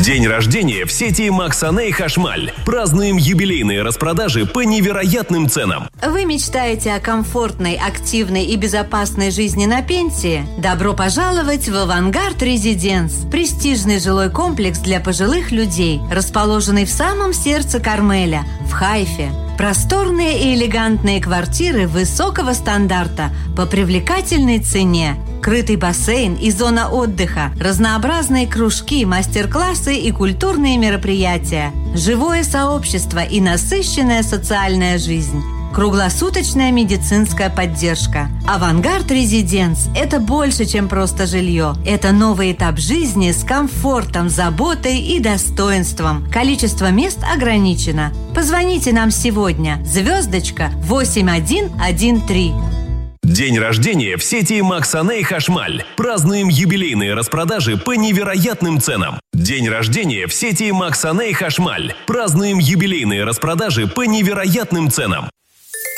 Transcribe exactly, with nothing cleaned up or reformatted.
День рождения в сети Максаней Хашмаль. Празднуем юбилейные распродажи по невероятным ценам. Вы мечтаете о комфортной, активной и безопасной жизни на пенсии? Добро пожаловать в Авангард Резиденс. Престижный жилой комплекс для пожилых людей, расположенный в самом сердце Кармеля, в Хайфе. Просторные и элегантные квартиры высокого стандарта по привлекательной цене. Крытый бассейн и зона отдыха, разнообразные кружки, мастер-классы и культурные мероприятия, живое сообщество и насыщенная социальная жизнь. Круглосуточная медицинская поддержка. Авангард Резиденс – это больше, чем просто жилье. Это новый этап жизни с комфортом, заботой и достоинством. Количество мест ограничено. Позвоните нам сегодня. Звездочка восемь один один три. День рождения в сети Максаней Хашмаль. Празднуем юбилейные распродажи по невероятным ценам. День рождения в сети Максаней Хашмаль. Празднуем юбилейные распродажи по невероятным ценам.